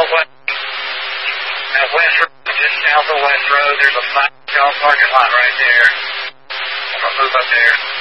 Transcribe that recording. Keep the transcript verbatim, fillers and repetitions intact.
West, at West Road, just south of West Road, there's a five car parking lot right there. I'm going to move up there.